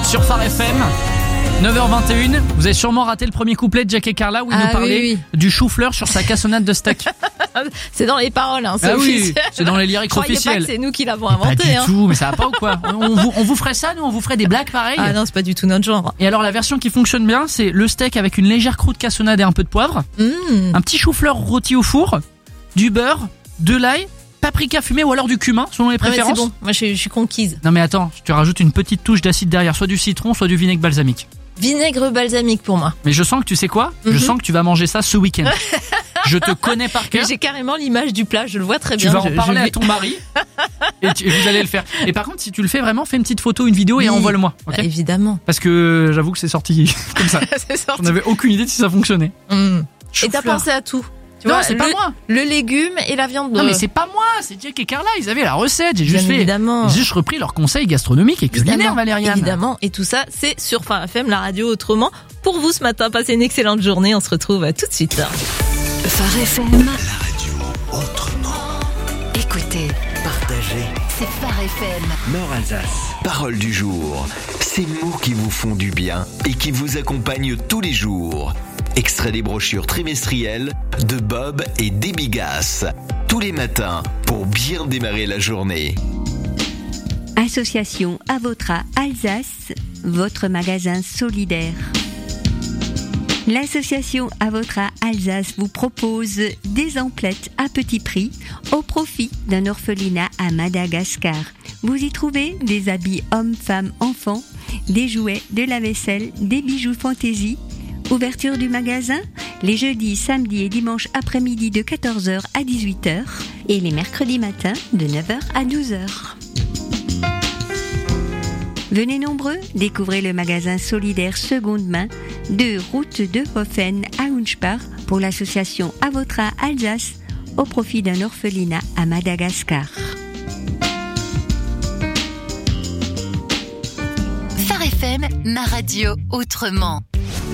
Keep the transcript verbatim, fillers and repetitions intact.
sur Phare F M. neuf heures vingt et une, vous avez sûrement raté le premier couplet de Jack et Carla où il ah, nous parlait oui, oui. du chou-fleur sur sa cassonade de steak. C'est dans les paroles, hein, c'est ah officiel. oui, c'est dans les lyrics Croyez officiels. pas que c'est nous qui l'avons Mais inventé. Pas du hein. tout, mais ça va pas ou quoi on vous, on vous ferait ça, nous on vous ferait des blagues pareilles. Ah non, c'est pas du tout notre genre. Et alors la version qui fonctionne bien, c'est le steak avec une légère croûte cassonade et un peu de poivre, Mmh. un petit chou-fleur rôti au four, du beurre, de l'ail, paprika fumé ou alors du cumin selon les Ah, mais préférences. c'est bon, moi je suis, je suis conquise. Non mais attends, je te rajoute une petite touche d'acide derrière, soit du citron, soit du vinaigre balsamique. Vinaigre balsamique pour moi. Mais je sens que tu sais quoi Je Mhm. sens que tu vas manger ça ce week-end. Je te connais par Et cœur. j'ai carrément l'image du plat, je le vois très Tu bien. vas je, en parler je à vais- ton mari et, tu- et vous allez le faire. Et par contre, si tu le fais vraiment, fais une petite photo, une vidéo et Oui. envoie-le-moi. Ok Bah, évidemment. Parce que j'avoue que c'est sorti comme ça. C'est sorti. On n'avait aucune idée de si ça fonctionnait. Mmh. Et t'as Chou-fleur. pensé à tout. Tu Non, vois, c'est le, pas moi. Le légume et la viande. Non de- mais c'est pas moi, c'est Jack et Carla, ils avaient la recette, j'ai Bien juste fait évidemment. j'ai juste repris leurs conseils gastronomiques et culinaires, Évidemment, Valériane. évidemment. Et tout ça, c'est sur Phare F M, la radio autrement. Pour vous ce matin, passez une excellente journée. On se retrouve tout de suite. Phare F M. La radio autrement. Écoutez, Partagez. c'est Phare F M. Nord Alsace. Parole du jour. Ces mots qui vous font du bien et qui vous accompagnent tous les jours. Extrait des brochures trimestrielles de Bob et Débigas. Tous les matins pour bien démarrer la journée. Association Avotra Alsace, votre magasin solidaire. L'association Avotra Alsace vous propose des emplettes à petit prix au profit d'un orphelinat à Madagascar. Vous y trouvez des habits hommes, femmes, enfants, des jouets, de la vaisselle, des bijoux fantaisie. Ouverture du magasin les jeudis, samedis et dimanches après-midi de quatorze heures à dix-huit heures et les mercredis matins de neuf heures à douze heures. Venez nombreux, découvrez le magasin solidaire seconde main de route de Hoffen à Unspar pour l'association Avotra Alsace au profit d'un orphelinat à Madagascar. Phare F M, ma radio autrement.